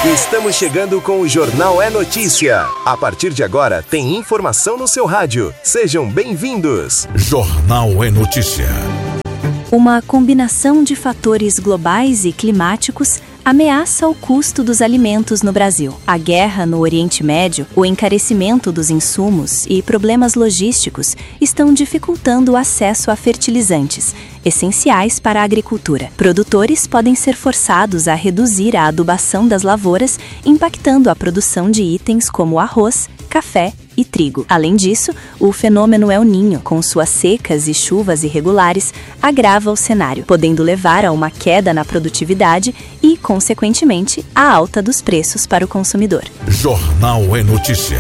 Estamos chegando com o Jornal É Notícia. A partir de agora, tem informação no seu rádio. Sejam bem-vindos. Jornal É Notícia. Uma combinação de fatores globais e climáticos ameaça o custo dos alimentos no Brasil. A guerra no Oriente Médio, o encarecimento dos insumos e problemas logísticos estão dificultando o acesso a fertilizantes, essenciais para a agricultura. Produtores podem ser forçados a reduzir a adubação das lavouras, impactando a produção de itens como arroz, café e trigo. Além disso, o fenômeno El Niño, com suas secas e chuvas irregulares, agrava o cenário, podendo levar a uma queda na produtividade e, consequentemente, a alta dos preços para o consumidor. Jornal É Notícia.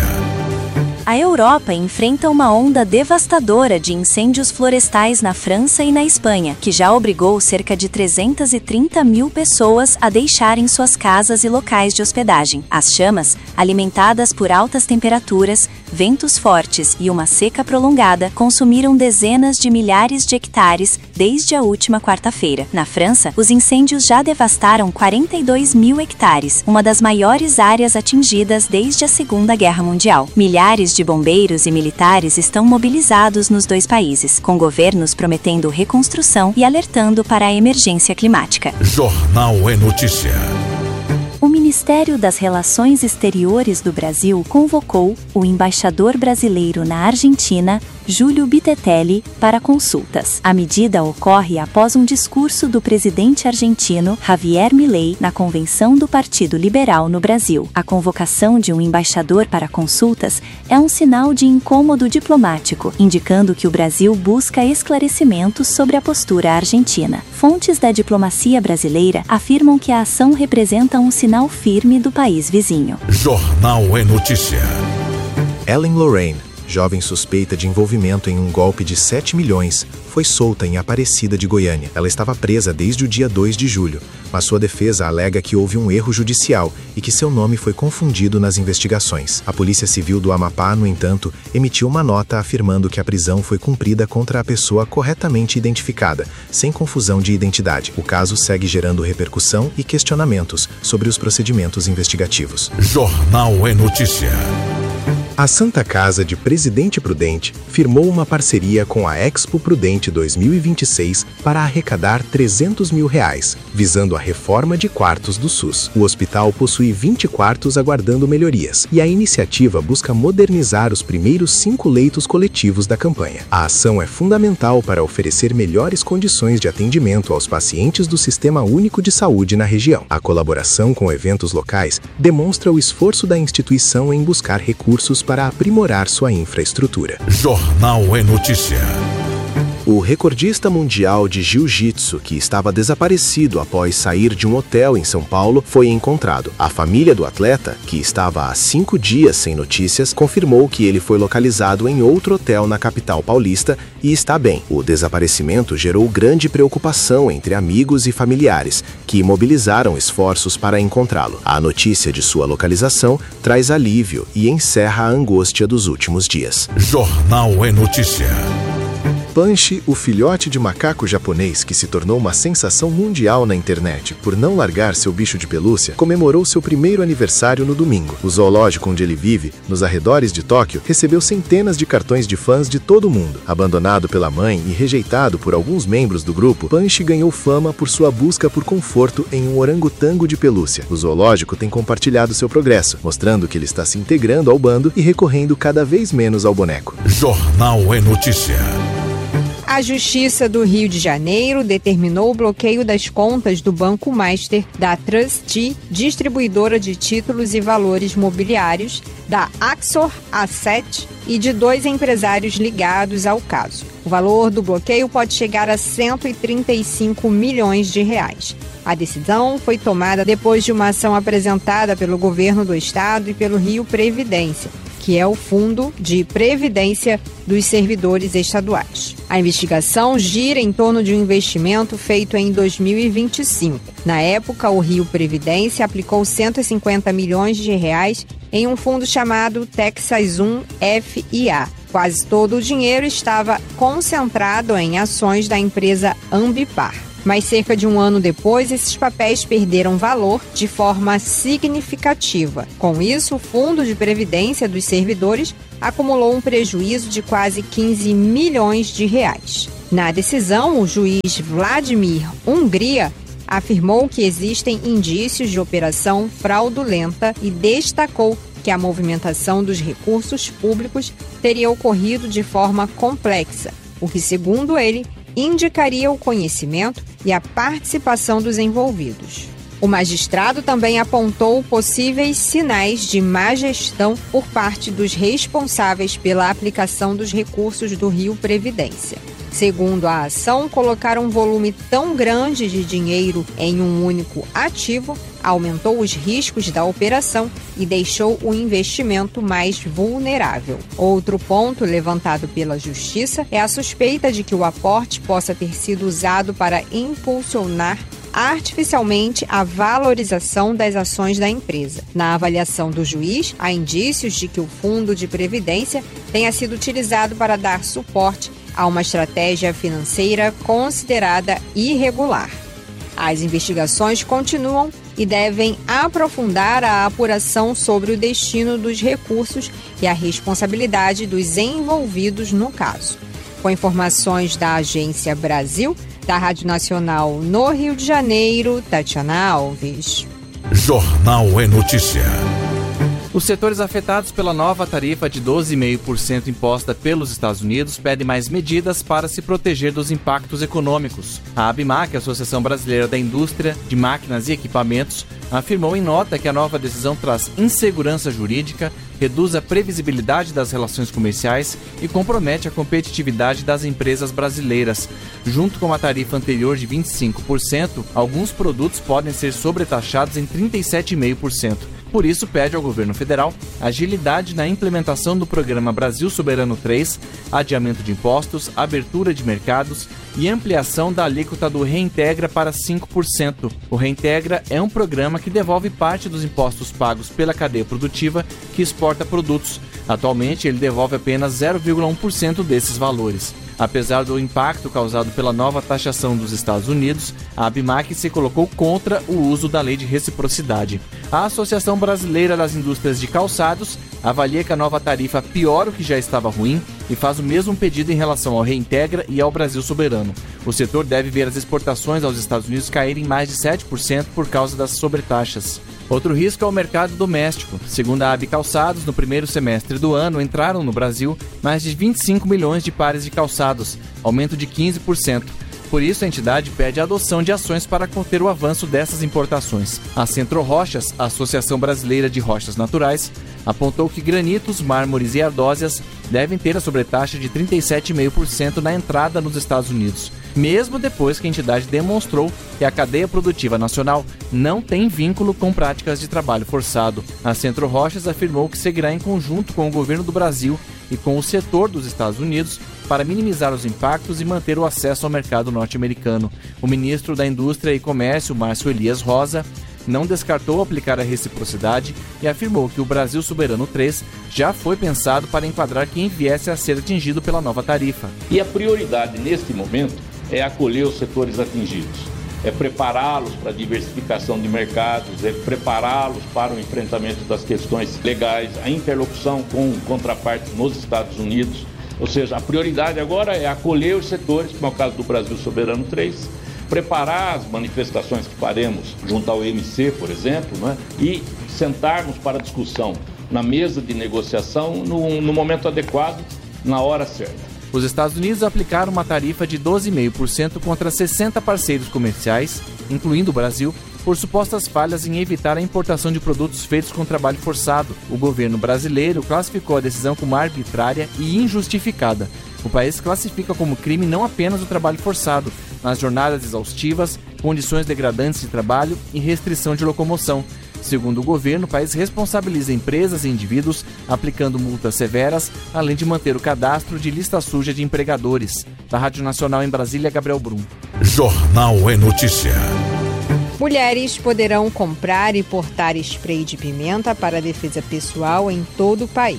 A Europa enfrenta uma onda devastadora de incêndios florestais na França e na Espanha, que já obrigou cerca de 330 mil pessoas a deixarem suas casas e locais de hospedagem. As chamas, alimentadas por altas temperaturas, ventos fortes e uma seca prolongada, consumiram dezenas de milhares de hectares desde a última quarta-feira. Na França, os incêndios já devastaram 42 mil hectares, uma das maiores áreas atingidas desde a Segunda Guerra Mundial. Milhares de bombeiros e militares estão mobilizados nos dois países, com governos prometendo reconstrução e alertando para a emergência climática. Jornal É Notícia. O Ministério das Relações Exteriores do Brasil convocou o embaixador brasileiro na Argentina, Júlio Bittetelli, para consultas. A medida ocorre após um discurso do presidente argentino, Javier Milei, na convenção do Partido Liberal no Brasil. A convocação de um embaixador para consultas é um sinal de incômodo diplomático, indicando que o Brasil busca esclarecimentos sobre a postura argentina. Fontes da diplomacia brasileira afirmam que a ação representa um sinal firme do país vizinho. Jornal É Notícia. Ellen Lorraine, jovem suspeita de envolvimento em um golpe de 7 milhões, foi solta em Aparecida de Goiânia. Ela estava presa desde o dia 2 de julho, mas sua defesa alega que houve um erro judicial e que seu nome foi confundido nas investigações. A Polícia Civil do Amapá, no entanto, emitiu uma nota afirmando que a prisão foi cumprida contra a pessoa corretamente identificada, sem confusão de identidade. O caso segue gerando repercussão e questionamentos sobre os procedimentos investigativos. Jornal É Notícia. A Santa Casa de Presidente Prudente firmou uma parceria com a Expo Prudente 2026 para arrecadar R$300 mil, visando a reforma de quartos do SUS. O hospital possui 20 quartos aguardando melhorias, e a iniciativa busca modernizar os primeiros 5 leitos coletivos da campanha. A ação é fundamental para oferecer melhores condições de atendimento aos pacientes do Sistema Único de Saúde na região. A colaboração com eventos locais demonstra o esforço da instituição em buscar recursos para aprimorar sua infraestrutura. Jornal É Notícia. O recordista mundial de jiu-jitsu, que estava desaparecido após sair de um hotel em São Paulo, foi encontrado. A família do atleta, que estava há 5 dias sem notícias, confirmou que ele foi localizado em outro hotel na capital paulista e está bem. O desaparecimento gerou grande preocupação entre amigos e familiares, que mobilizaram esforços para encontrá-lo. A notícia de sua localização traz alívio e encerra a angústia dos últimos dias. Jornal É Notícia. Punch, o filhote de macaco japonês que se tornou uma sensação mundial na internet por não largar seu bicho de pelúcia, comemorou seu primeiro aniversário no domingo. O zoológico onde ele vive, nos arredores de Tóquio, recebeu centenas de cartões de fãs de todo o mundo. Abandonado pela mãe e rejeitado por alguns membros do grupo, Punch ganhou fama por sua busca por conforto em um orangotango de pelúcia. O zoológico tem compartilhado seu progresso, mostrando que ele está se integrando ao bando e recorrendo cada vez menos ao boneco. Jornal É Notícia. A Justiça do Rio de Janeiro determinou o bloqueio das contas do Banco Master, da Trustee, distribuidora de títulos e valores mobiliários, da Axor Asset e de 2 empresários ligados ao caso. O valor do bloqueio pode chegar a R$135 milhões. A decisão foi tomada depois de uma ação apresentada pelo governo do estado e pelo Rio Previdência, que é o Fundo de Previdência dos Servidores Estaduais. A investigação gira em torno de um investimento feito em 2025. Na época, o Rio Previdência aplicou R$150 milhões em um fundo chamado Texas 1 FIA. Quase todo o dinheiro estava concentrado em ações da empresa Ambipar. Mas cerca de um ano depois, esses papéis perderam valor de forma significativa. Com isso, o Fundo de Previdência dos Servidores acumulou um prejuízo de quase 15 milhões de reais. Na decisão, o juiz Vladimir Hungria afirmou que existem indícios de operação fraudulenta e destacou que a movimentação dos recursos públicos teria ocorrido de forma complexa, o que, segundo ele, indicaria o conhecimento e a participação dos envolvidos. O magistrado também apontou possíveis sinais de má gestão por parte dos responsáveis pela aplicação dos recursos do Rio Previdência. Segundo a ação, colocar um volume tão grande de dinheiro em um único ativo aumentou os riscos da operação e deixou o investimento mais vulnerável. Outro ponto levantado pela Justiça é a suspeita de que o aporte possa ter sido usado para impulsionar artificialmente a valorização das ações da empresa. Na avaliação do juiz, há indícios de que o Fundo de Previdência tenha sido utilizado para dar suporte a uma estratégia financeira considerada irregular. As investigações continuam e devem aprofundar a apuração sobre o destino dos recursos e a responsabilidade dos envolvidos no caso. Com informações da Agência Brasil, da Rádio Nacional no Rio de Janeiro, Tatiana Alves. Jornal é Notícia. Os setores afetados pela nova tarifa de 12,5% imposta pelos Estados Unidos pedem mais medidas para se proteger dos impactos econômicos. A ABMAC, a Associação Brasileira da Indústria de Máquinas e Equipamentos, afirmou em nota que a nova decisão traz insegurança jurídica, reduz a previsibilidade das relações comerciais e compromete a competitividade das empresas brasileiras. Junto com a tarifa anterior de 25%, alguns produtos podem ser sobretaxados em 37,5%. Por isso, pede ao governo federal agilidade na implementação do programa Brasil Soberano 3, adiamento de impostos, abertura de mercados e ampliação da alíquota do Reintegra para 5%. O Reintegra é um programa que devolve parte dos impostos pagos pela cadeia produtiva que exporta produtos. Atualmente, ele devolve apenas 0,1% desses valores. Apesar do impacto causado pela nova taxação dos Estados Unidos, a ABMAC se colocou contra o uso da lei de reciprocidade. A Associação Brasileira das Indústrias de Calçados avalia que a nova tarifa piora o que já estava ruim e faz o mesmo pedido em relação ao Reintegra e ao Brasil Soberano. O setor deve ver as exportações aos Estados Unidos caírem mais de 7% por causa das sobretaxas. Outro risco é o mercado doméstico. Segundo a AB Calçados, no primeiro semestre do ano entraram no Brasil mais de 25 milhões de pares de calçados, aumento de 15%. Por isso, a entidade pede a adoção de ações para conter o avanço dessas importações. A Centro Rochas, a Associação Brasileira de Rochas Naturais, apontou que granitos, mármores e ardósias devem ter a sobretaxa de 37,5% na entrada nos Estados Unidos, mesmo depois que a entidade demonstrou que a cadeia produtiva nacional não tem vínculo com práticas de trabalho forçado. A Centro Rochas afirmou que seguirá em conjunto com o governo do Brasil e com o setor dos Estados Unidos para minimizar os impactos e manter o acesso ao mercado norte-americano. O ministro da Indústria e Comércio, Márcio Elias Rosa, não descartou aplicar a reciprocidade e afirmou que o Brasil Soberano 3 já foi pensado para enquadrar quem viesse a ser atingido pela nova tarifa. E a prioridade neste momento é acolher os setores atingidos, é prepará-los para a diversificação de mercados, é prepará-los para o enfrentamento das questões legais, a interlocução com contrapartes nos Estados Unidos. Ou seja, a prioridade agora é acolher os setores, como é o caso do Brasil Soberano 3, preparar as manifestações que faremos junto ao MC, por exemplo, né? E sentarmos para discussão na mesa de negociação no momento adequado, na hora certa. Os Estados Unidos aplicaram uma tarifa de 12,5% contra 60 parceiros comerciais, incluindo o Brasil, por supostas falhas em evitar a importação de produtos feitos com trabalho forçado. O governo brasileiro classificou a decisão como arbitrária e injustificada. O país classifica como crime não apenas o trabalho forçado, mas jornadas exaustivas, condições degradantes de trabalho e restrição de locomoção. Segundo o governo, o país responsabiliza empresas e indivíduos aplicando multas severas, além de manter o cadastro de lista suja de empregadores. Da Rádio Nacional em Brasília, Gabriel Brum. Jornal é Notícia. Mulheres poderão comprar e portar spray de pimenta para defesa pessoal em todo o país.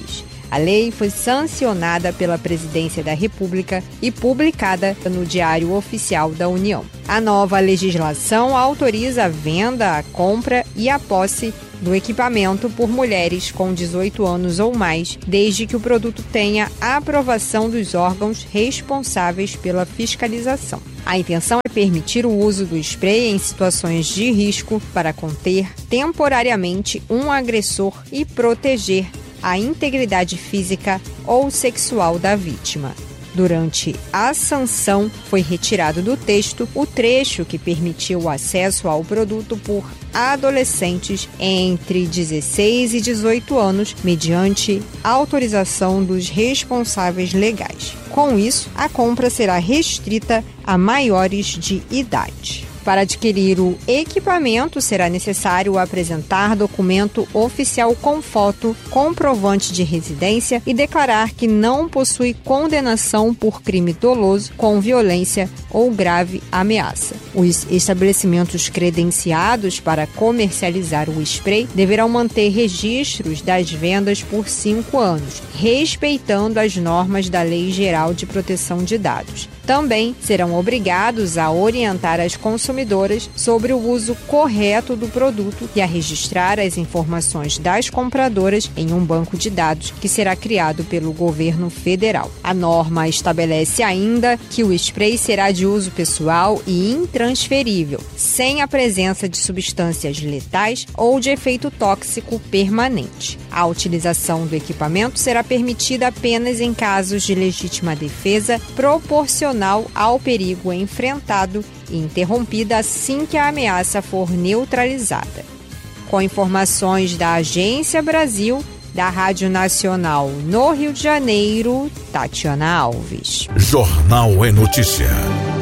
A lei foi sancionada pela Presidência da República e publicada no Diário Oficial da União. A nova legislação autoriza a venda, a compra e a posse do equipamento por mulheres com 18 anos ou mais, desde que o produto tenha a aprovação dos órgãos responsáveis pela fiscalização. A intenção é permitir o uso do spray em situações de risco para conter temporariamente um agressor e proteger a integridade física ou sexual da vítima. Durante a sanção, foi retirado do texto o trecho que permitiu o acesso ao produto por adolescentes entre 16 e 18 anos, mediante autorização dos responsáveis legais. Com isso, a compra será restrita a maiores de idade. Para adquirir o equipamento, será necessário apresentar documento oficial com foto, comprovante de residência e declarar que não possui condenação por crime doloso com violência ou grave ameaça. Os estabelecimentos credenciados para comercializar o spray deverão manter registros das vendas por 5 anos, respeitando as normas da Lei Geral de Proteção de Dados. Também serão obrigados a orientar as consumidoras sobre o uso correto do produto e a registrar as informações das compradoras em um banco de dados que será criado pelo governo federal. A norma estabelece ainda que o spray será de uso pessoal e intransferível, sem a presença de substâncias letais ou de efeito tóxico permanente. A utilização do equipamento será permitida apenas em casos de legítima defesa proporcional ao perigo enfrentado e interrompida assim que a ameaça for neutralizada. Com informações da Agência Brasil, da Rádio Nacional no Rio de Janeiro, Tatiana Alves. Jornal é Notícia.